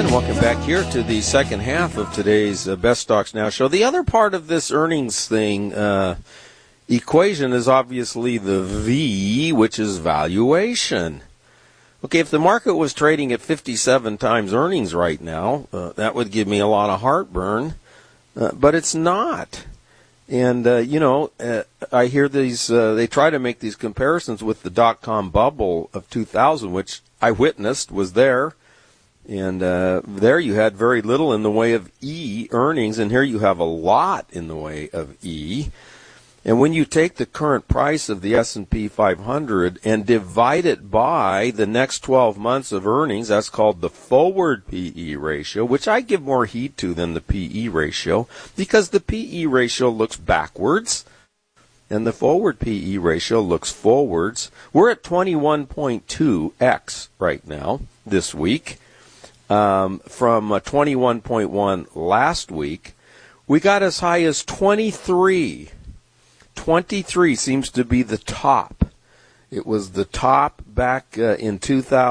again. Welcome back here to the second half of today's Best Stocks Now show. The other part of this earnings thing equation is obviously the V, which is valuation. Okay, if the market was trading at 57 times earnings right now, that would give me a lot of heartburn, but it's not. And, I hear these, they try to make these comparisons with the dot-com bubble of 2000, which I witnessed, was there. And there you had very little in the way of E earnings, and here you have a lot in the way of E. And when you take the current price of the S&P 500 and divide it by the next 12 months of earnings, that's called the forward PE ratio, which I give more heed to than the PE ratio, because the PE ratio looks backwards and the forward PE ratio looks forwards. We're at 21.2x right now this week. From 21.1 last week, we got as high as 23. 23 seems to be the top. It was the top back in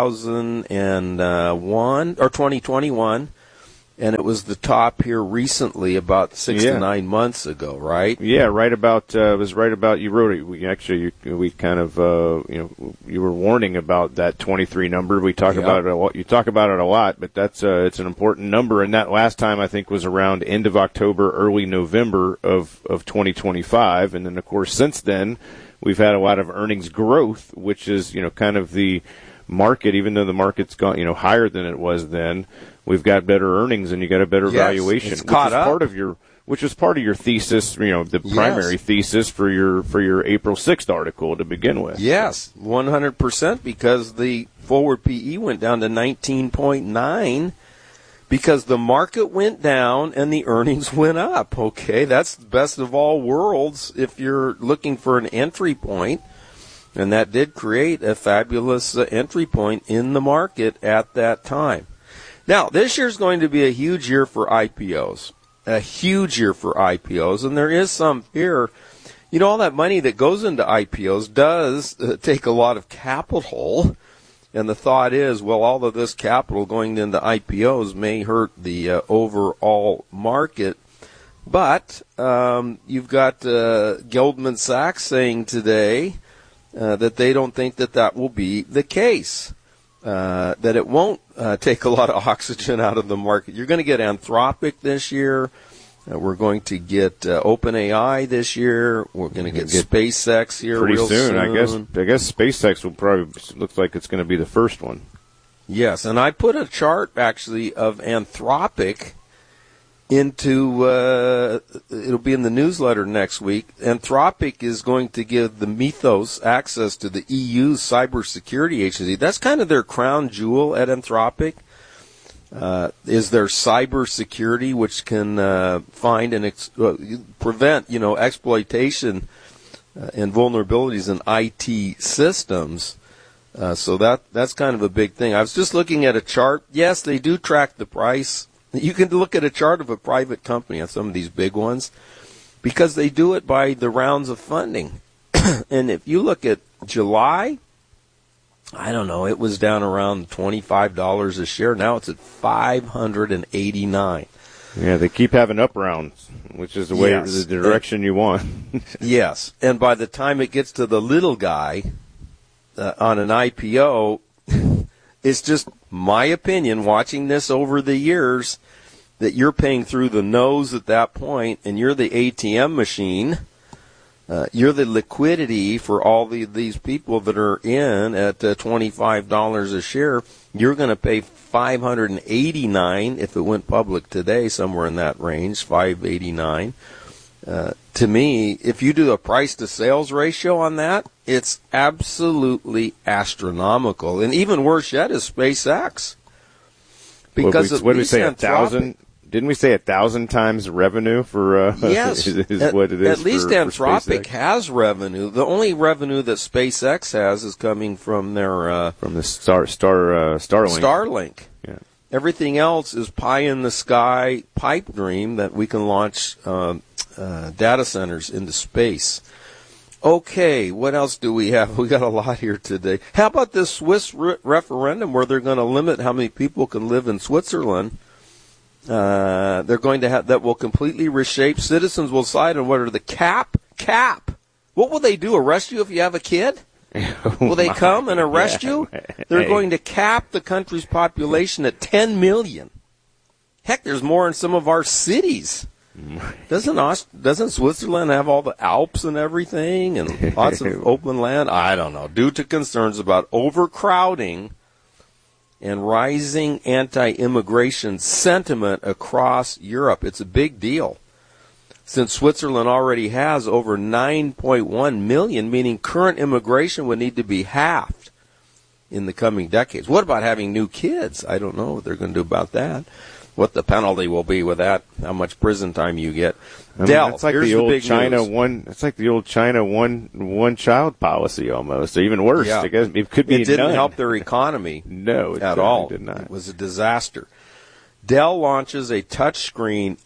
2001 or 2021, and it was the top here recently, about 6 to 9 months ago, right? Yeah, right about. It was right about. You wrote it. We kind of you were warning about that 23 number. We talk about it a lot. You talk about it a lot, but that's it's an important number. And that last time I think was around end of October, early November of 2025. And then of course since then we've had a lot of earnings growth, which is kind of the market. Even though the market's gone higher than it was then. We've got better earnings, and you got a better valuation, it's caught up. Which was part of your thesis, the primary thesis for your April 6th article to begin with. Yes, 100%, because the forward PE went down to 19.9 because the market went down and the earnings went up. Okay, that's the best of all worlds if you're looking for an entry point, and that did create a fabulous entry point in the market at that time. Now, this year's going to be a huge year for IPOs, and there is some fear. All that money that goes into IPOs does take a lot of capital, and the thought is, well, all of this capital going into IPOs may hurt the overall market. But you've got Goldman Sachs saying today that they don't think that will be the case. That it won't take a lot of oxygen out of the market. You're going to get Anthropic this year. We're going to get OpenAI this year. We're going to get SpaceX here pretty real soon. I guess SpaceX will probably looks like it's going to be the first one. Yes, and I put a chart actually of Anthropic into it'll be in the newsletter next week. Anthropic is going to give the Mythos access to the EU's cybersecurity agency. That's kind of their crown jewel at Anthropic. Is their cybersecurity, which can find and prevent exploitation and vulnerabilities in IT systems. So that's kind of a big thing. I was just looking at a chart. Yes, they do track the price. You can look at a chart of a private company on some of these big ones because they do it by the rounds of funding. And if you look at July, I don't know, it was down around $25 a share. Now it's at $589. Yeah, they keep having up rounds, which is the way the direction you want. Yes, and by the time it gets to the little guy on an IPO, it's just my opinion, watching this over the years, that you're paying through the nose at that point, and you're the ATM machine. You're the liquidity for all these people that are in at $25 a share. You're going to pay $589 if it went public today, somewhere in that range, $589. To me, if you do a price-to-sales ratio on that, it's absolutely astronomical. And even worse yet is SpaceX. Because what did we say, 1,000? Didn't we say 1,000 times revenue for? Yes, is what it is. At least Anthropic has revenue. The only revenue that SpaceX has is coming from their from the Starlink. Starlink. Yeah. Everything else is pie in the sky pipe dream that we can launch data centers into space. Okay, what else do we have? We got a lot here today. How about this Swiss referendum where they're going to limit how many people can live in Switzerland? They're going to have that will completely reshape. Citizens will decide on what are the cap. What will they do? Arrest you if you have a kid? Will they come and arrest you? They're going to cap the country's population at 10 million. Heck, there's more in some of our cities. Doesn't Switzerland have all the Alps and everything and lots of open land? I don't know. Due to concerns about overcrowding and rising anti-immigration sentiment across Europe, it's a big deal. Since Switzerland already has over 9.1 million, meaning current immigration would need to be halved in the coming decades. What about having new kids? I don't know what they're going to do about that. What the penalty will be with that, how much prison time you get. Dell, it's like here's the the old big China news. It's like the old China one child policy almost, or even worse. Yeah. I guess it could be It didn't none. help their economy No, it at all. did not. It was a disaster. Dell launches a touchscreen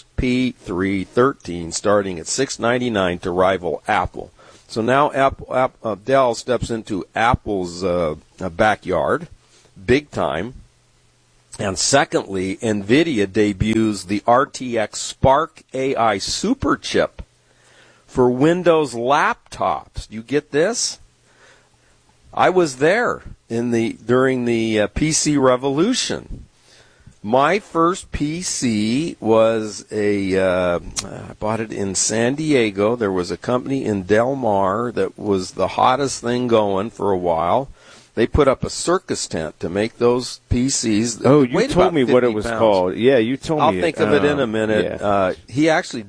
XP313 starting at $699 to rival Apple. So now Dell steps into Apple's backyard, big time. And secondly, NVIDIA debuts the RTX Spark AI super chip for Windows laptops. You get this? I was there during the PC revolution. My first PC was I bought it in San Diego. There was a company in Del Mar that was the hottest thing going for a while. They put up a circus tent to make those PCs. Oh, you told me what it was called. Yeah, you told me. I'll think of it in a minute. Yeah. He actually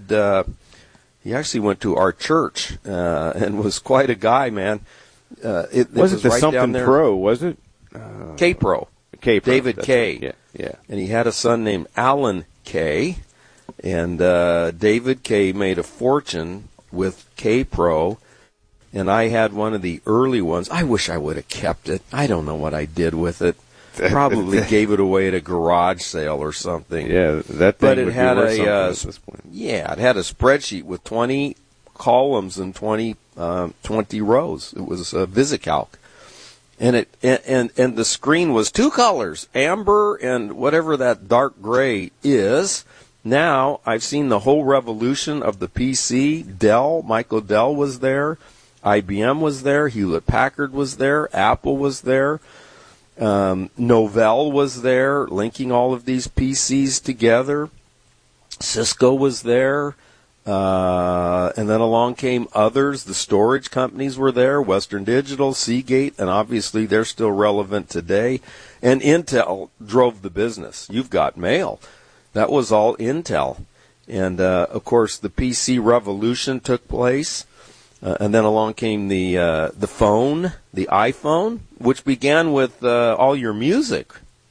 went to our church and was quite a guy, man. It was was the right something down there. Pro? Was it K-Pro. K-Pro? David That's K. Right. Yeah. And he had a son named Alan K. And David K. made a fortune with K-Pro. And I had one of the early ones. I wish I would have kept it. I don't know what I did with it. Probably gave it away at a garage sale or something. Yeah, that thing but it would had be worth something a at this point. it had a spreadsheet with 20 columns and 20 rows. It was a VisiCalc. And and the screen was two colors, amber and whatever that dark gray is. Now I've seen the whole revolution of the PC. Michael Dell was there. IBM was there, Hewlett-Packard was there, Apple was there, Novell was there, linking all of these PCs together. Cisco was there, and then along came others. The storage companies were there, Western Digital, Seagate, and obviously they're still relevant today. And Intel drove the business. You've got mail. That was all Intel. And, of course, the PC revolution took place. And then along came the phone, the iPhone, which began with all your music.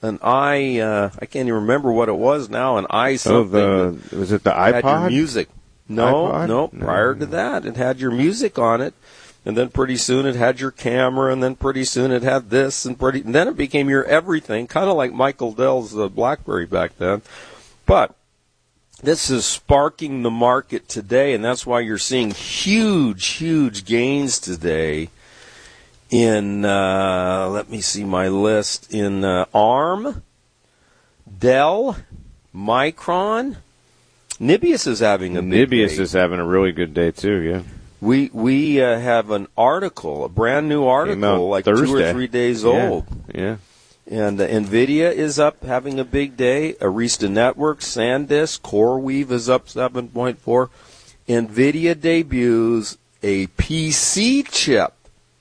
I can't even remember what it was now. An i something. Was it the iPod? Had your music. No, iPod? Prior to that, it had your music on it, and then pretty soon it had your camera, and then pretty soon it had this, and then it became your everything, kind of like Michael Dell's BlackBerry back then. But this is sparking the market today, and that's why you're seeing huge gains today in, let me see my list, in ARM, Dell, Micron. Nibius is having a big day. Nibius is having a really good day, too, yeah. We have an article, a brand new article, like Thursday. 2 or 3 days old. Yeah. And NVIDIA is up, having a big day. Arista Networks, SanDisk, CoreWeave is up 7.4. NVIDIA debuts a PC chip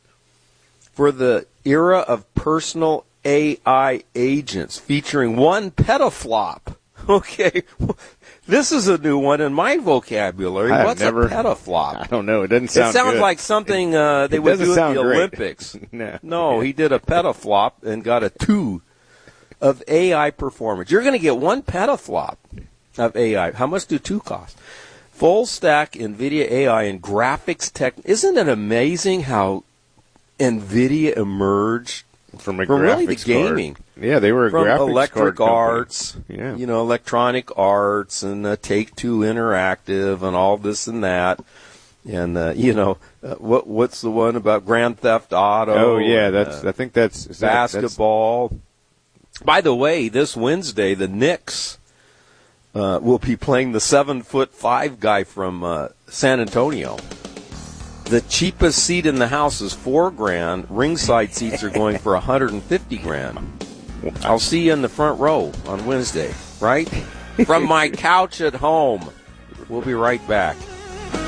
for the era of personal AI agents, featuring 1 petaflop. Okay, this is a new one in my vocabulary. What's a petaflop? I don't know. It doesn't sound It sounds good. like something they would do at the Olympics. No, he did a petaflop and got a 2 of AI performance. You're going to get 1 petaflop of AI. How much do 2 cost? Full stack NVIDIA AI and graphics tech. Isn't it amazing how NVIDIA emerged from really the gaming? Yeah, they were a from graphics Electric card Arts, yeah. Electronic Arts and Take-Two Interactive and all this and that. And what's the one about Grand Theft Auto? Oh yeah, I think that's basketball. By the way, this Wednesday the Knicks will be playing the 7'5" guy from San Antonio. The cheapest seat in the house is $4,000. Ringside seats are going for $150,000. I'll see you in the front row on Wednesday, right? From my couch at home. We'll be right back.